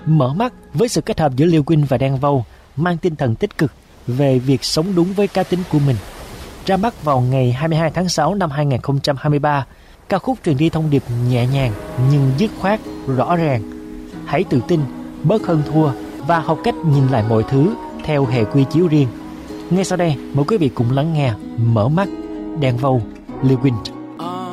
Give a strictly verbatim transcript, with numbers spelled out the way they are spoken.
Mở mắt với sự kết hợp giữa Liêu Quynh và Đan Vâu mang tinh thần tích cực về việc sống đúng với cá tính của mình. Ra mắt vào ngày hai mươi hai tháng sáu năm hai nghìn không trăm hai mươi ba, ca khúc truyền đi thông điệp nhẹ nhàng nhưng dứt khoát, rõ ràng. Hãy tự tin, bớt hơn thua và học cách nhìn lại mọi thứ theo hệ quy chiếu riêng. Ngay sau đây, mời quý vị cùng lắng nghe Mở mắt, Đan Vâu, Liêu Quynh.